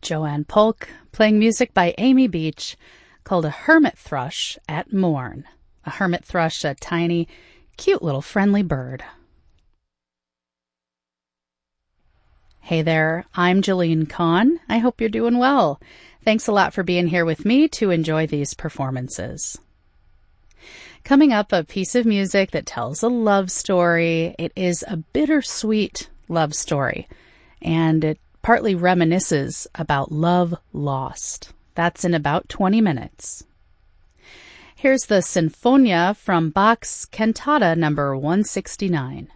Joanne Polk, playing music by Amy Beach called A Hermit Thrush at Morn. A hermit thrush, a tiny, cute little friendly bird. Hey there, I'm Jolene Kahn. I hope you're doing well. Thanks a lot for being here with me to enjoy these performances. Coming up, a piece of music that tells a love story. It is a bittersweet love story, and it partly reminisces about love lost. That's in about 20 minutes. Here's the Sinfonia from Bach's Cantata number 169.